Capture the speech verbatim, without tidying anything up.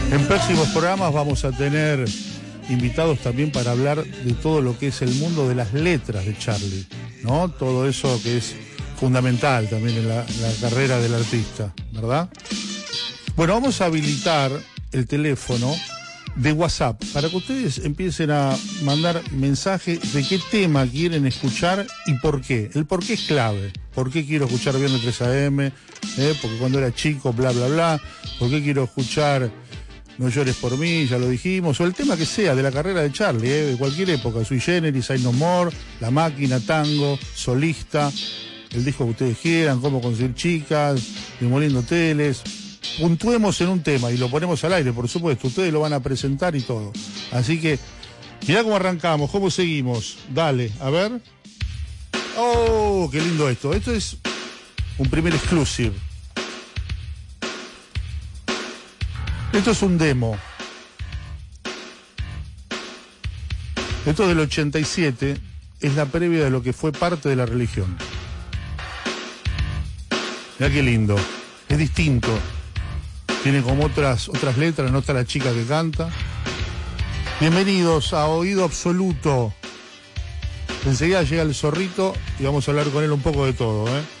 En próximos programas vamos a tener invitados también para hablar de todo lo que es el mundo de las letras de Charlie, ¿no? Todo eso que es fundamental también en la, la carrera del artista, ¿verdad? Bueno, vamos a habilitar el teléfono de WhatsApp para que ustedes empiecen a mandar mensajes de qué tema quieren escuchar y por qué. El por qué es clave. ¿Por qué quiero escuchar Viernes tres A M? ¿Eh? Porque cuando era chico, bla, bla, bla. ¿Por qué quiero escuchar No llores por mí? Ya lo dijimos. O el tema que sea de la carrera de Charlie, ¿eh? De cualquier época. Sui Generis, I No More, La Máquina, Tango, Solista, el disco que ustedes quieran, Cómo conseguir chicas, Demoliendo Hoteles. Puntuemos en un tema y lo ponemos al aire, por supuesto. Ustedes lo van a presentar y todo. Así que, mirá cómo arrancamos, cómo seguimos. Dale, a ver. ¡Oh, qué lindo esto! Esto es un primer exclusive. Esto es un demo. Esto es del ochenta y siete. Es la previa de lo que fue Parte de la Religión. Mirá qué lindo. Es distinto. Tiene como otras, otras letras, no está la chica que canta. Bienvenidos a Oído Absoluto. Enseguida llega el Zorrito y vamos a hablar con él un poco de todo, ¿eh?